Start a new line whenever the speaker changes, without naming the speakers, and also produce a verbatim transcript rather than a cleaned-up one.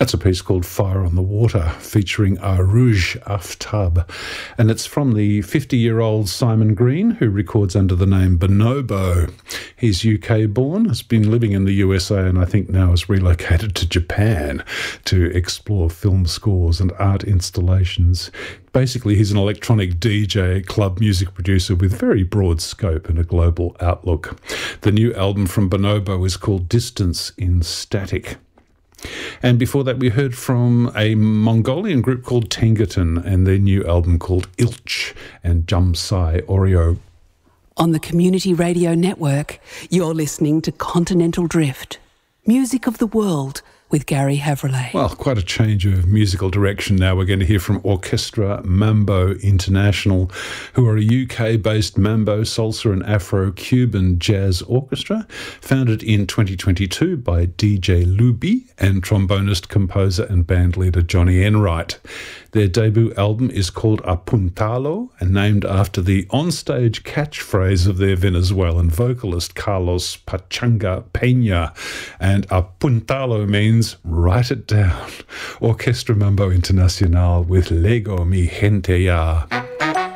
That's a piece called Fire on the Water, featuring Arouge Aftab. And it's from the fifty-year-old Simon Green, who records under the name Bonobo. He's U K-born, has been living in the U S A, and I think now has relocated to Japan to explore film scores and art installations. Basically, he's an electronic D J, club music producer with very broad scope and a global outlook. The new album from Bonobo is called Distance in Static. And before that, we heard from a Mongolian group called Tengaton and their new album called Ilch and Jamsai Oreo.
On the Community Radio Network, you're listening to Continental Drift, music of the world, with Gary Havrillay.
Well, quite a change of musical direction now. We're going to hear from Orchestra Mambo International, who are a U K-based mambo, salsa and Afro-Cuban jazz orchestra, founded in twenty twenty-two by D J Luby and trombonist, composer and bandleader Johnny Enright. Their debut album is called Apuntalo, and named after the onstage catchphrase of their Venezuelan vocalist Carlos Pachanga Peña. And Apuntalo means write it down. Orchestra Mambo Internacional with Lego Mi Gente Ya.